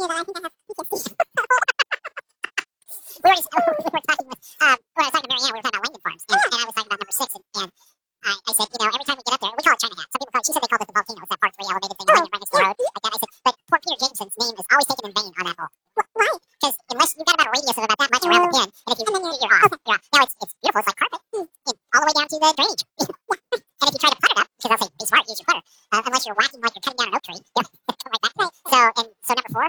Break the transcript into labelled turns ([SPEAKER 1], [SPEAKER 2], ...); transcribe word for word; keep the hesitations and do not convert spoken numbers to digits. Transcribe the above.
[SPEAKER 1] that I think I have P T S D. we, were just, we were talking with, um, when I was talking to Marianne, we were talking about Langdon Farms, and, and I was talking about number six, and, and I, I said, you know, every time we get up there, we call it China Hat. Some people call it, she said they called it the volcano. It's that par three elevated thing right, right next to the road, like that. I said, but poor Peter Jameson's name is always taken in vain on that hole. Why? Because unless you've got about a radius of about that much around the pin, and if you, and then you're, you're off. Okay. You're off. Now it's, it's beautiful. It's like carpet, mm. and all the way down to the drainage. And if you try to putt it up, because I'll say, be smart, use your putter. Uh, unless you're whacking like you're cutting down an oak tree, you're,